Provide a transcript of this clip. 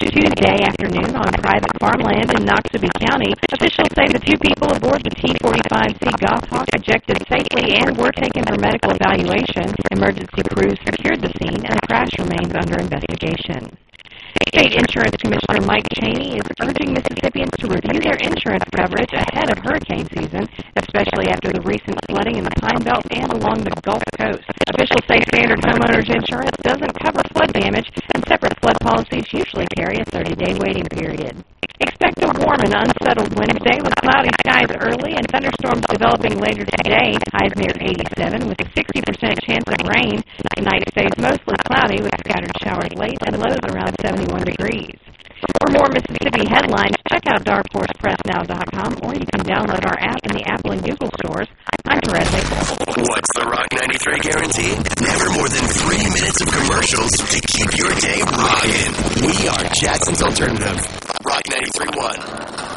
Tuesday afternoon on private farmland in Noxubee County. Officials say the two people aboard the T-45C Goshawk ejected safely and were taken for medical evaluation. Emergency crews secured the scene, and the crash remains under investigation. State Insurance Commissioner Mike Chaney is urging Mississippians to review their insurance coverage ahead of hurricane season, especially after the recent flooding in the Pine Belt and along the Gulf Coast. Officials say standard homeowners insurance doesn't cover flood damage, and separate flood policies usually carry a 30-day waiting period. Expect a warm and unsettled Wednesday with cloudy skies early and thunderstorms developing later today. Highs near 87 with a 60% chance of rain. Tonight stays mostly cloudy with scattered showers late and lows around 71 degrees. For more Mississippi headlines, check out darkhorsepressnow.com, or you can download our app in the Apple and Google stores. I'm Therese Hickman. What's the Rock 93 guarantee? Never more than 3 minutes of commercials to keep your day rocking. We are Jackson's Alternative. Rock 93.1.